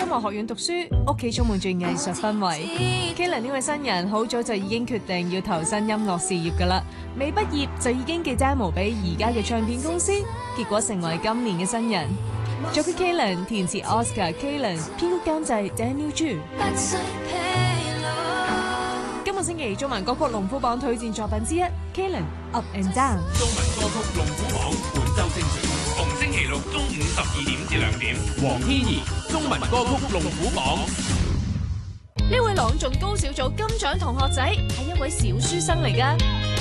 音樂學院讀書，屋企充滿住藝術氛圍。Kalen 呢位新人好早就已經決定要投身音樂事業㗎啦，未畢業就已經寄 demo 俾而家嘅唱片公司，結果成為今年嘅新人。作曲 Kalen， 填詞 Oscar Kalen， 編曲監製 Daniel Chu。今個星期中文歌曲龍虎榜推薦作品之一 Kalen Up and Down。 中文歌曲龍虎榜本周精選，逢星期六中午12點至2點，黃天怡中文歌曲龍虎榜。 呢位朗誦高小組金獎同學仔係一位小書生嚟㗎。